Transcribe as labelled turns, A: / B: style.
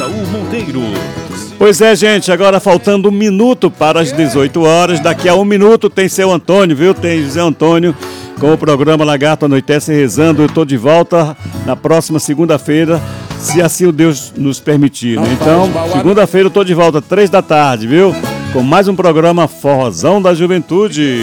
A: Esaú Monteiro.
B: Pois é, gente, agora faltando 1 minuto para as 18 horas. Daqui a 1 minuto tem seu Antônio, viu? Tem José Antônio com o programa Lagarto Anoitece Rezando. Eu estou de volta na próxima segunda-feira, se assim o Deus nos permitir, né? Então, segunda-feira eu estou de volta, 3 da tarde, viu? Com mais um programa Forrozão da Juventude.